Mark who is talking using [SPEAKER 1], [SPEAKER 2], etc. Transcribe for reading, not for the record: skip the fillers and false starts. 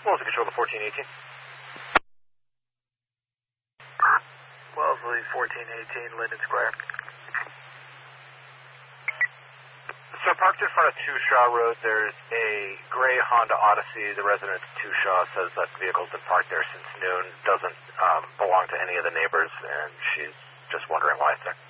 [SPEAKER 1] Wellesley Control to 1418.
[SPEAKER 2] Wellesley 1418, Linden Square.
[SPEAKER 1] So parked in front of Two Shaw Road, there's a gray Honda Odyssey. The resident of Two Shaw says that vehicle's been parked there since noon, doesn't belong to any of the neighbors, and she's just wondering why it's there.